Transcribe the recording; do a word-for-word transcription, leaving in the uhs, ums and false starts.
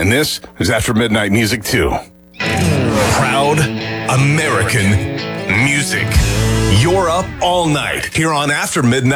And this is After Midnight Music two. Proud American music. You're up all night here on After Midnight.